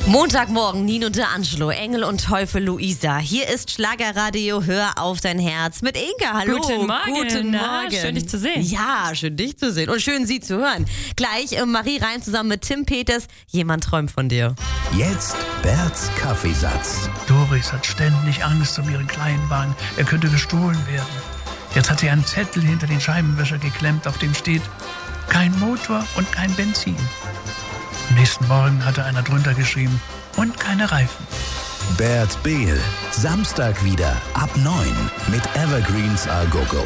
Montagmorgen, Nino D'Angelo, Engel und Teufel Luisa. Hier ist Schlagerradio, hör auf dein Herz mit Inga. Hallo. Guten Morgen. Guten Morgen. Schön, dich zu sehen. Ja, schön, dich zu sehen und schön, Sie zu hören. Gleich Marie Reim zusammen mit Tim Peters. Jemand träumt von dir. Jetzt Berts Kaffeesatz. Doris hat ständig Angst um ihren Kleinwagen. Er könnte gestohlen werden. Jetzt hat sie einen Zettel hinter den Scheibenwischer geklemmt, auf dem steht: kein Motor und kein Benzin. Am nächsten Morgen hatte einer drunter geschrieben: und keine Reifen. Bert Behl. Samstag wieder ab 9 mit Evergreens A Go Go.